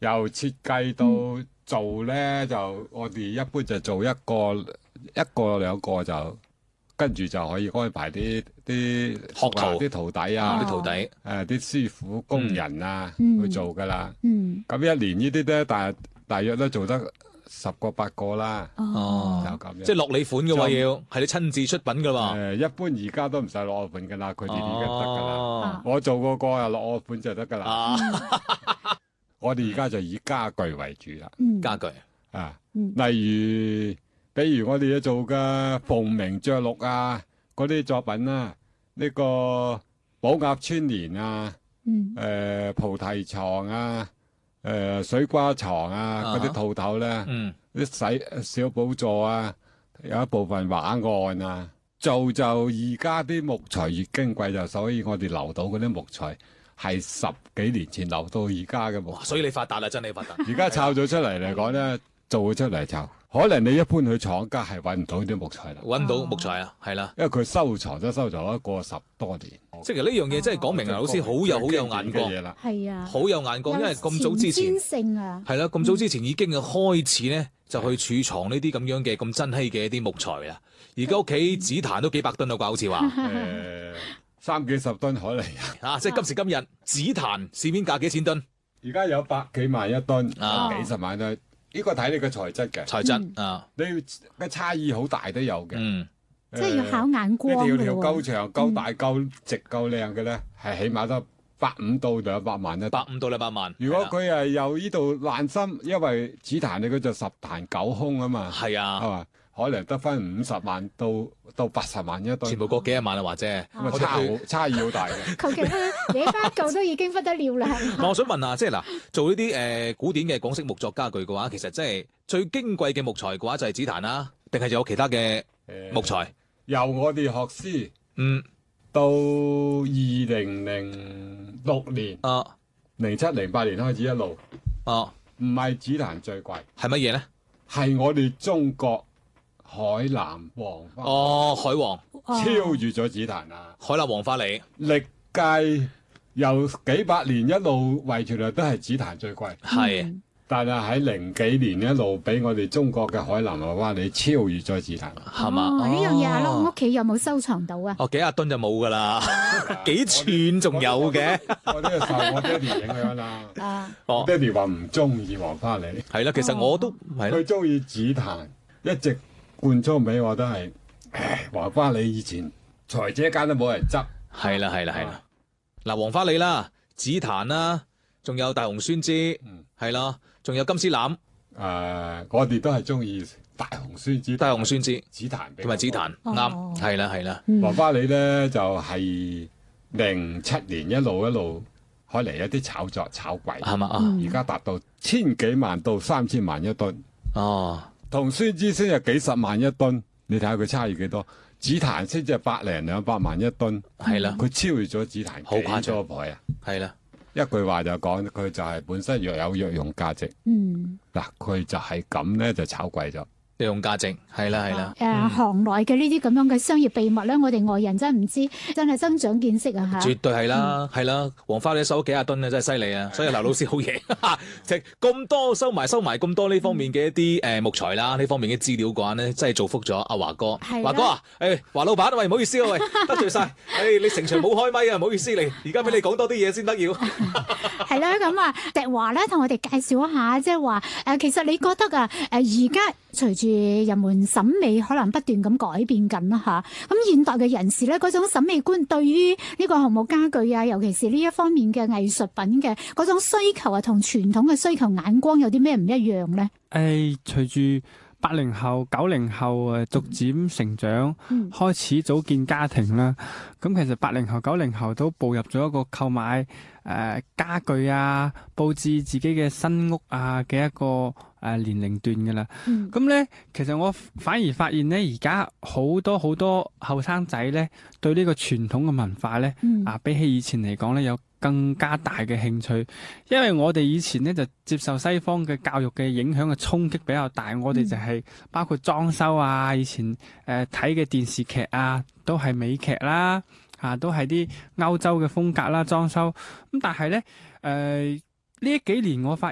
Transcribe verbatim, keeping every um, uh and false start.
由設計到做咧，就我哋一般就做一個一個兩個就。跟住就可以安排啲啲學徒、 啲徒弟啊， 啲徒弟， 誒啲師傅、工人啊嗯去做噶啦。 嗯， 咁一年呢啲咧，大大約都做得十個八個啦。 哦， 就咁樣。 即係落你款嘅話，要係你親自出品噶喎。 誒，一般而家都唔使攞我款噶啦，佢哋已經得噶啦。 哦我做嗰個啊，攞我款就得噶啦。 啊， 我哋而家就以家具為主啦。 嗯家具啊， 嗯例如。比如我哋要做嘅鳳鳴雀綠啊，嗰啲作品啊，呢、這個寶鴨春簾啊， 嗯誒、呃、菩提床啊，誒、呃、水瓜床啊，嗰啲、uh huh. 套頭咧，啲、 嗯、 細小寶座啊，有一部分畫案啊，做就而家啲木材越矜貴，就所以我哋留到嗰啲木材係十幾年前留到而家嘅木材。 所以你發達啦，真係發達。 而家炒咗出嚟嚟講咧，做咗出嚟就。可能你一般去廠家係揾唔到啲木材啦， 揾到木材啊，係啦， 因為佢收藏都收藏咗過十多年。 即係呢樣嘢真係講明啊，老師好有好有眼光嘅嘢啦， 係啊， 好有眼光，因為咁早之前前瞻性啊， 係啦，咁早之前已經開始咧就去儲藏呢啲咁樣嘅咁珍稀嘅一啲木材啦。而家屋企紫檀都幾百噸啦啩，好似話誒三幾十噸可能啊，即係今時今日紫檀市面價幾錢噸？ 而家有百幾萬一噸， 啊幾十萬噸。呢個睇你個材質嘅， 材質啊， 你嘅差異好大都有嘅。 嗯， 即係要考眼光嘅喎。 一條條夠長、夠大、夠直、夠靚嘅咧，係起碼都百五到兩百萬一。 百五到兩百萬。 如果佢係由呢度爛心，因為紫檀你嗰就十檀九空啊嘛， 係啊， 係嘛？可能得翻五十萬到到八十萬一噸， 全部過幾廿萬啊，或者咁啊差好差異好大嘅。 求其嘢翻嚿都已經不得了啦。 我想問下，即係嗱，做呢啲誒古典嘅港式木作家具嘅話，其實即係最矜貴嘅木材嘅話就係紫檀啦，定係有其他嘅木材？ 由我哋學師嗯到二零零六年啊零七零八年開始一路， 啊， 唔係紫檀最貴， 係乜嘢咧？ 係我哋中國海南黃花哦，海王超越咗紫檀啊！ 海南黃花梨， 歷屆由幾百年一路遺傳嚟都係紫檀最貴， 係但係喺零幾年一路俾我哋中國嘅海南黃花梨超越咗紫檀， 係嘛？ 哦，呢樣嘢阿碌屋企有冇收藏到啊？ 哦，幾廿噸就冇噶啦，幾寸仲有嘅。 我呢個受我爹哋影響啦。 啊， 哦， 爹哋話唔中意黃花梨， 係啦，其實我都係啦佢，中意紫檀，一直灌裝俾我都係，唉，黃花梨以前財姐間都冇人執， 係啦，係啦，係啦。嗱，黃花梨啦，紫檀啦，仲有大紅酸枝， 嗯係啦，仲有金絲楠、 誒、呃我哋都係中意大紅酸枝、 大紅酸枝紫檀比較同埋紫檀， 哦啱，係啦，係啦， 黃花梨咧就係零七年一路一路開嚟一啲炒作炒貴， 係嘛啊？ 嗯而家達到千幾萬到三千萬一噸， 哦， 同酸枝先係幾十萬一噸，你睇下佢差異幾多？紫檀先至係百零兩百萬一噸， 係啦， 佢超越咗紫檀好誇張幾多倍啊！ 係啦， 一句話就講佢就係本身若有若用價值， 嗯， 嗱佢就係咁咧就炒貴咗。 利用價值，係啦，係啦， 誒，行內嘅呢啲咁樣嘅商業秘密咧，我哋外人真係唔知，真係增長見識啊嚇！ 絕對係啦，係啦，黃花梨收幾廿噸啊，真係犀利啊！所以劉老師好嘢，即係咁多收埋收埋咁多呢方面嘅一啲誒木材啦，呢方面嘅資料嘅話咧，真係造福咗阿華哥。 係啦華哥啊，誒華老闆，喂唔好意思啊，喂得罪晒，誒你成場冇開咪啊，唔好意思你，而家俾你講多啲嘢先得要。 係啦，咁啊，迪華咧同我哋介紹一下，即係話誒，其實你覺得啊，誒而家隨住人們審美可能不斷咁改變緊啦嚇，咁現代嘅人士咧嗰種審美觀對於呢個項目家具啊，尤其是呢一方面嘅藝術品嘅嗰種需求啊，同傳統嘅需求眼光有啲咩唔一樣咧？ 誒，隨住八零後、九零後誒逐漸成長， 嗯開始組建家庭啦。咁其實八零後、九零後都步入咗一個購買誒、呃、家具啊、佈置自己嘅新屋啊嘅一個誒、呃、年齡段㗎啦。 嗯咁咧、其實我反而發現咧，而家好多好多後生仔咧，對呢個傳統嘅文化咧， 嗯啊，比起以前嚟講咧，有更加大嘅興趣，因為我哋以前咧就接受西方嘅教育嘅影響嘅衝擊比較大，我哋就係包括裝修啊，以前誒睇嘅電視劇啊，都係美劇啦，啊都係啲歐洲嘅風格啦裝修，咁但係咧誒呢幾年我發